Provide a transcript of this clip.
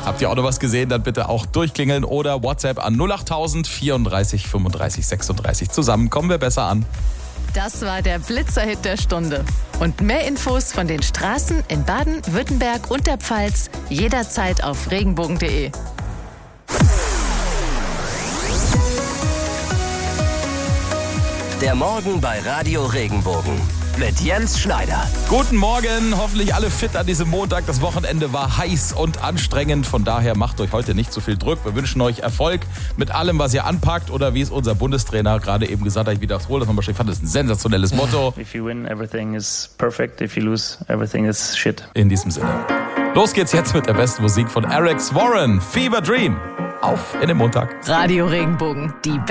Habt ihr auch noch was gesehen, dann bitte auch durchklingeln oder WhatsApp an 08000 34 35 36. Zusammen kommen wir besser an. Das war der Blitzer-Hit der Stunde. Und mehr Infos von den Straßen in Baden, Württemberg und der Pfalz jederzeit auf regenbogen.de. Der Morgen bei Radio Regenbogen mit Jens Schneider. Guten Morgen, hoffentlich alle fit an diesem Montag. Das Wochenende war heiß und anstrengend. Von daher macht euch heute nicht so viel Druck. Wir wünschen euch Erfolg mit allem, was ihr anpackt. Oder wie es unser Bundestrainer gerade eben gesagt hat, ich wiederhole das nochmal. Ich fand das ein sensationelles Motto. If you win, everything is perfect. If you lose, everything is shit. In diesem Sinne. Los geht's jetzt mit der besten Musik von Eric Warren. Fever Dream. Auf in den Montag. Radio Regenbogen, die